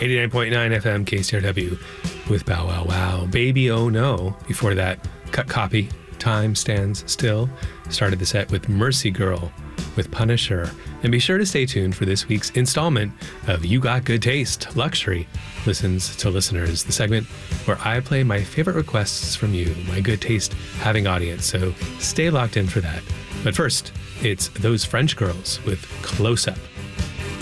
89.9 FM KCRW with Bow Wow Wow. Baby Oh No. Before that, Cut Copy, Time Stands Still. Started the set with Mercy Girl with Punisher. And be sure to stay tuned for this week's installment of You Got Good Taste, Luxury Listens to Listeners, the segment where I play my favorite requests from you, my good taste having audience. So stay locked in for that. But first, it's Those French Girls with Close Up.